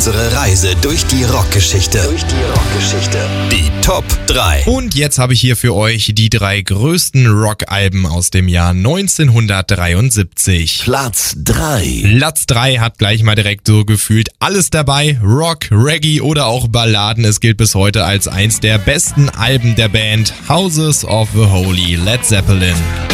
unsere Reise durch die Rockgeschichte. Die Top 3. Und jetzt habe ich hier für euch die 3 größten Rockalben aus dem Jahr 1973. Platz 3. Platz 3 hat gleich mal direkt so gefühlt alles dabei. Rock, Reggae oder auch Balladen. Es gilt bis heute als eins der besten Alben der Band Houses of the Holy, Led Zeppelin.